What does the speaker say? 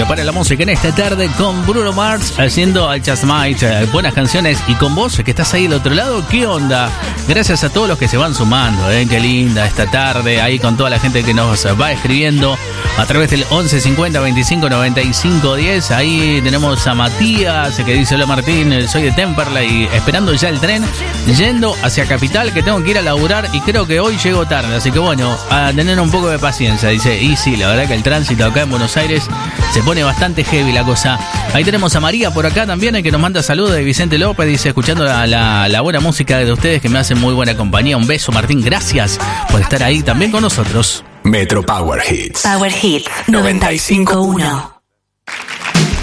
No para la música en esta tarde con Bruno Mars haciendo al Just Might, buenas canciones. Y con vos, que estás ahí del otro lado, ¿qué onda? Gracias a todos los que se van sumando, qué linda esta tarde, ahí con toda la gente que nos va escribiendo a través del 11 50 25 95 10. Ahí tenemos a Matías que dice: hola Martín, soy de Temperley, esperando ya el tren, yendo hacia Capital, que tengo que ir a laburar y creo que hoy llego tarde, así que bueno, a tener un poco de paciencia, dice. Y sí, la verdad que el tránsito acá en Buenos Aires se pone bastante heavy la cosa. Ahí tenemos a María por acá también, que nos manda saludos, de Vicente López, dice: escuchando la buena música de ustedes, que me hacen muy buena compañía. Un beso, Martín, gracias por estar ahí también con nosotros. Metro Power Hits. Power Hits 95.1.